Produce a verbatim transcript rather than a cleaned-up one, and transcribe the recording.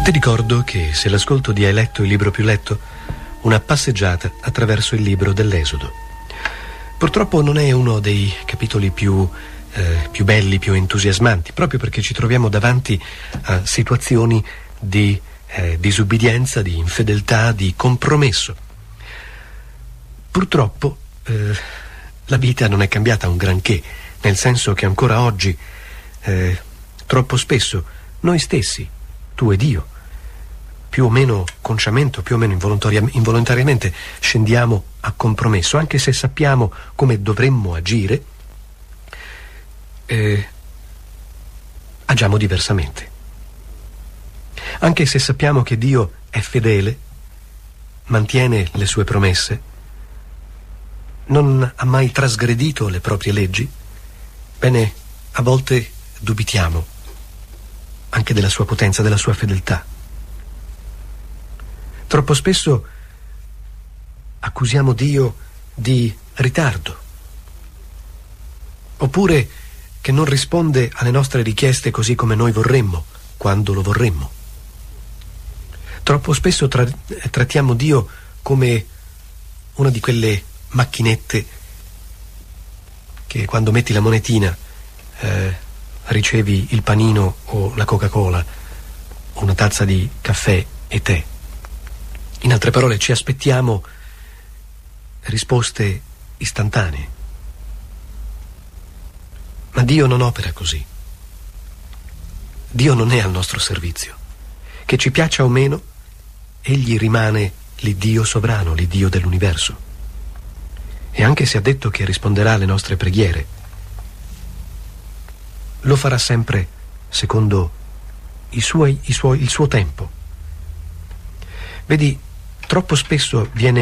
Ti ricordo che se l'ascolto di Hai letto il libro più letto, una passeggiata attraverso il libro dell'Esodo. Purtroppo non è uno dei capitoli più, eh, più belli, più entusiasmanti, proprio perché ci troviamo davanti a situazioni di eh, disubbidienza, di infedeltà, di compromesso. Purtroppo eh, la vita non è cambiata un granché, nel senso che ancora oggi eh, troppo spesso noi stessi, tu ed io, più o meno consciamente, più o meno involontari- involontariamente scendiamo a compromesso, anche se sappiamo come dovremmo agire, eh, agiamo diversamente. Anche se sappiamo che Dio è fedele, mantiene le sue promesse, non ha mai trasgredito le proprie leggi, bene, a volte dubitiamo anche della sua potenza, della sua fedeltà. Troppo spesso accusiamo Dio di ritardo, oppure che non risponde alle nostre richieste così come noi vorremmo, quando lo vorremmo. Troppo spesso tra- trattiamo Dio come una di quelle macchinette che quando metti la monetina eh, ricevi il panino o la Coca-Cola o una tazza di caffè e tè. In altre parole, ci aspettiamo risposte istantanee. Ma Dio non opera così. Dio non è al nostro servizio. Che ci piaccia o meno, Egli rimane l'Iddio sovrano, l'Iddio dell'universo. E anche se ha detto che risponderà alle nostre preghiere, lo farà sempre secondo i suoi, i suoi, il suo tempo. Vedi, troppo spesso viene